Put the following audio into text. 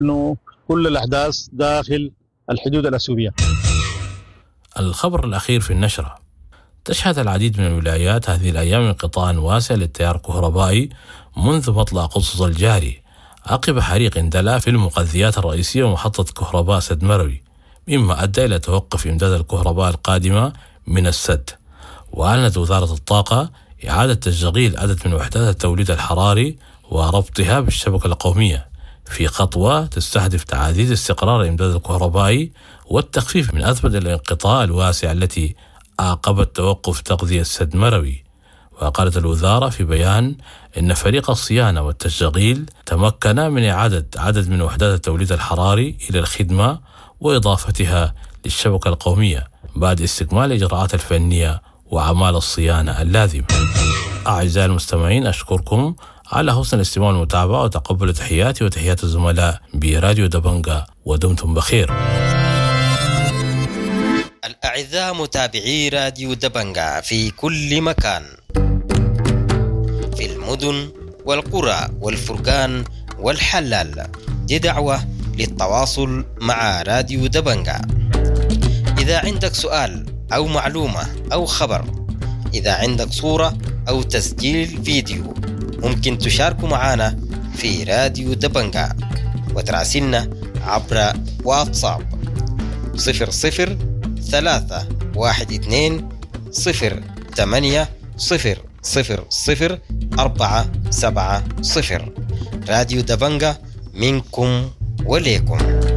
إنه كل الأحداث داخل الحدود الأثيوبية. الخبر الأخير في النشرة: تشهد العديد من الولايات هذه الأيام انقطاع واسع للتيار الكهربائي منذ مطلع أغسطس الجاري عقب حريق اندلع في المغذيات الرئيسية ومحطة كهرباء سد مروي، مما أدى إلى توقف إمداد الكهرباء القادمة من السد. وأعلنت وزارة الطاقة إعادة تشغيل عدد من وحدات التوليد الحراري وربطها بالشبكة القومية في خطوة تستهدف تعزيز استقرار الإمداد الكهربائي والتخفيف من أزمة الانقطاع الواسع التي أعقبت توقف تغذية سد مروي. وقالت الوزارة في بيان إن فريق الصيانة والتشغيل تمكن من إعادة عدد من وحدات التوليد الحراري إلى الخدمة وإضافتها للشبكة القومية بعد استكمال الإجراءات الفنية وأعمال الصيانة اللازمة. أعزائي المستمعين، أشكركم على حسن الاستماع والمتابعة، وتقبل تحياتي وتحيات الزملاء براديو دبنجا، ودمتم بخير. الأعزاء متابعي راديو دبنجا في كل مكان، في المدن والقرى والفرقان والحلال، دي دعوة للتواصل مع راديو دبنجا. إذا عندك سؤال أو معلومة أو خبر، إذا عندك صورة أو تسجيل فيديو، ممكن تشاركوا معنا في راديو دبنجا وتراسلنا عبر واتساب 00321280000470. راديو دبنجا منكم وليكم.